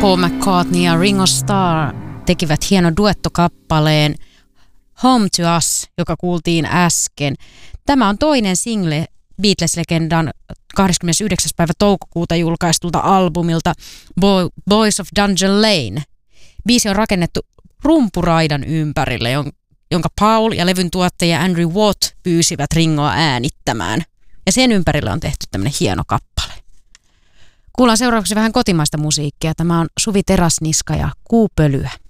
Paul McCartney ja Ringo Starr tekivät hienon duettokappaleen Home to Us, joka kuultiin äsken. Tämä on toinen single Beatles-legendan 29. päivä toukokuuta julkaistulta albumilta Boys of Dungeon Lane. Biisi on rakennettu rumpuraidan ympärille, jonka Paul ja levyn tuottaja Andrew Watt pyysivät Ringoa äänittämään. Ja sen ympärille on tehty tämmöinen hieno kappale. Kuullaan seuraavaksi vähän kotimaista musiikkia. Tämä on Suvi Teräsniska ja Kuupölyä.